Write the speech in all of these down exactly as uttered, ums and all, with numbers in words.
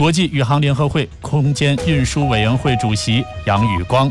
国际宇航联合会空间运输委员会主席杨宇光。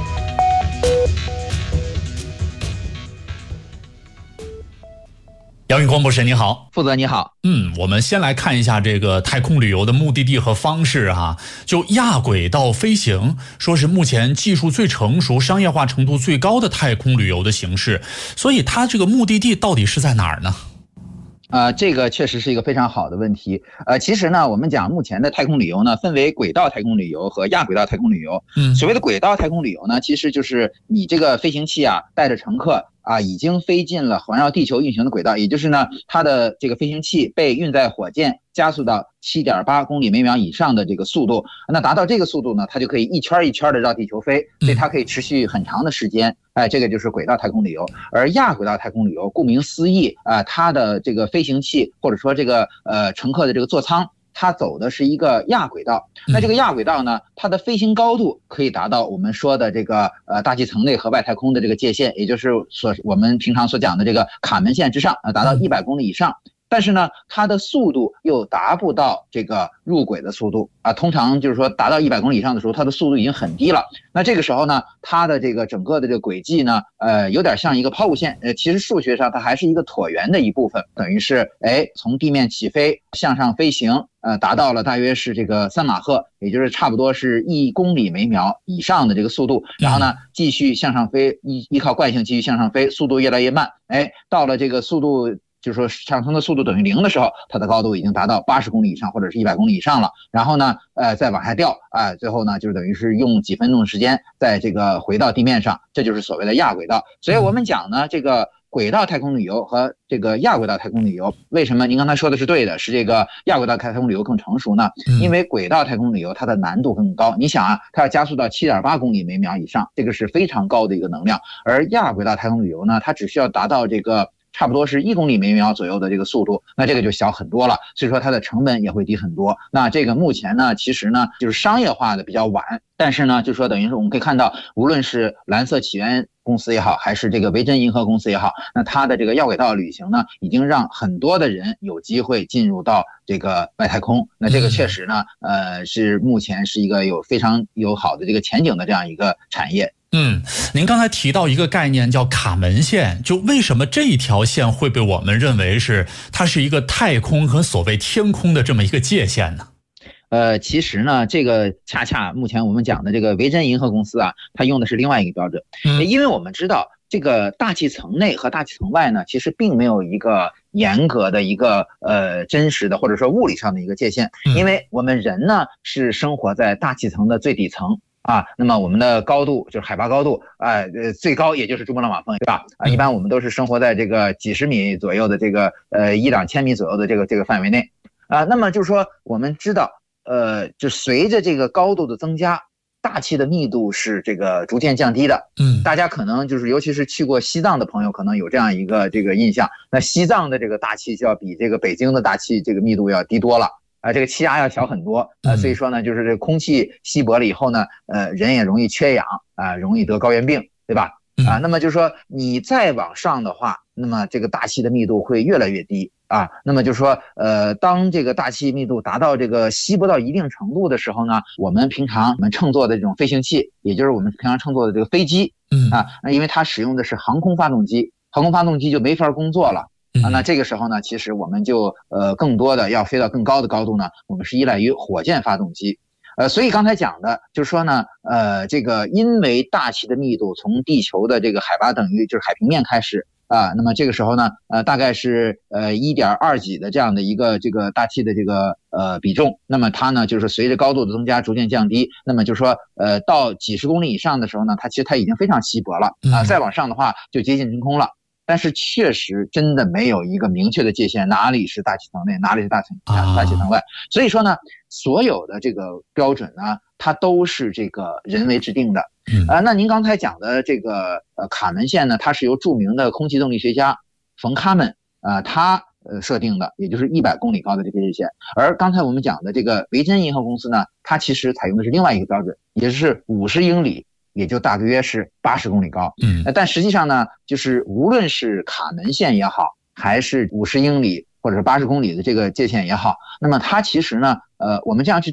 杨宇光博士，你好。 负责你好。 嗯，我们先来看一下这个太空旅游的目的地和方式哈。就亚轨道飞行，说是目前技术最成熟、商业化程度最高的太空旅游的形式，所以它这个目的地到底是在哪儿呢？ 呃，这个确实是一个非常好的问题。呃，其实呢，我们讲目前的太空旅游呢，分为轨道太空旅游和亚轨道太空旅游。嗯，所谓的轨道太空旅游呢，其实就是你这个飞行器啊，带着乘客啊，已经飞进了环绕地球运行的轨道，也就是呢，它的这个飞行器被运载火箭加速到 七点八公里每秒以上的这个速度。那达到这个速度呢，它就可以一圈一圈的绕地球飞，所以它可以持续很长的时间。哎，这个就是轨道太空旅游。而亚轨道太空旅游，顾名思义啊、呃，它的这个飞行器或者说这个呃乘客的这个座舱，它走的是一个亚轨道。那这个亚轨道呢，它的飞行高度可以达到我们说的这个呃大气层内和外太空的这个界限，也就是所我们平常所讲的这个卡门线之上啊，达到一百公里以上。但是呢，它的速度又达不到这个入轨的速度啊。通常就是说达到一百公里以上的时候，它的速度已经很低了。那这个时候呢，它的这个整个的这个轨迹呢，呃，有点像一个抛物线。呃，其实数学上它还是一个椭圆的一部分，等于是哎从地面起飞向上飞行，呃，达到了大约是这个三马赫，也就是差不多是一公里每秒以上的这个速度。然后呢，继续向上飞，依依靠惯性继续向上飞，速度越来越慢。哎，到了这个速度，就是说上升的速度等于零的时候，它的高度已经达到八十公里以上或者是一百公里以上了。然后呢，呃，再往下掉，啊、呃，最后呢，就是等于是用几分钟的时间，在这个回到地面上，这就是所谓的亚轨道。所以我们讲呢，这个轨道太空旅游和这个亚轨道太空旅游，为什么您刚才说的是对的，是这个亚轨道太空旅游更成熟呢？因为轨道太空旅游它的难度更高。你想啊，它要加速到 七点八公里每秒以上，这个是非常高的一个能量。而亚轨道太空旅游呢，它只需要达到这个差不多是一公里每秒左右的这个速度，那这个就小很多了，所以说它的成本也会低很多。那这个目前呢，其实呢就是商业化的比较晚，但是呢，就说等于是我们可以看到，无论是蓝色起源公司也好，还是这个维珍银河公司也好，那它的这个亚轨道旅行呢，已经让很多的人有机会进入到这个外太空。那这个确实呢，呃，是目前是一个有非常有好的这个前景的这样一个产业。 嗯，您刚才提到一个概念叫卡门线，就为什么这一条线会被我们认为是它是一个太空和所谓天空的这么一个界限呢？ 呃，其实呢，这个恰恰目前我们讲的这个维珍银河公司啊，它用的是另外一个标准。嗯，因为我们知道这个大气层内和大气层外呢，其实并没有一个严格的一个呃真实的或者说物理上的一个界限，因为我们人呢是生活在大气层的最底层。啊，那么我们的高度就是海拔高度，呃，最高也就是珠穆朗玛峰，对吧？啊，一般我们都是生活在这个几十米左右的这个呃一两千米左右的这个这个范围内，啊，那么就是说我们知道，呃，就随着这个高度的增加，大气的密度是这个逐渐降低的。嗯，大家可能就是尤其是去过西藏的朋友，可能有这样一个这个印象，那西藏的这个大气就要比这个北京的大气这个密度要低多了。啊，这个气压要小很多，呃，所以说呢，就是这空气稀薄了以后呢，呃，人也容易缺氧啊，容易得高原病，对吧？啊，那么就是说你再往上的话，那么这个大气的密度会越来越低啊。那么就是说，呃，当这个大气密度达到这个稀薄到一定程度的时候呢，我们平常我们乘坐的这种飞行器，也就是我们平常乘坐的这个飞机，啊，那因为它使用的是航空发动机，航空发动机就没法工作了。啊，那这个时候呢，其实我们就呃更多的要飞到更高的高度呢，我们是依赖于火箭发动机。呃，所以刚才讲的就是说呢，呃，这个因为大气的密度从地球的这个海拔等于就是海平面开始啊，那么这个时候呢，呃，大概是呃 一点二 几的这样的一个这个大气的这个呃比重，那么它呢就是随着高度的增加逐渐降低，那么就是说呃到几十公里以上的时候呢，它其实它已经非常稀薄了啊，再往上的话就接近真空了。但是确实真的没有一个明确的界限，哪里是大气层内，哪里是大气大气层外。所以说呢，所有的这个标准呢，它都是这个人为制定的。啊、呃，那您刚才讲的这个呃卡门线呢，它是由著名的空气动力学家冯卡门啊、呃、他呃设定的，也就是一百公里高的这个界限。而刚才我们讲的这个维珍银河公司呢，它其实采用的是另外一个标准，也就是五十英里。也就大约是八十公里高，嗯，但实际上呢，就是无论是卡门线也好，还是五十英里或者是八十公里的这个界限也好，那么它其实呢，呃，我们这样去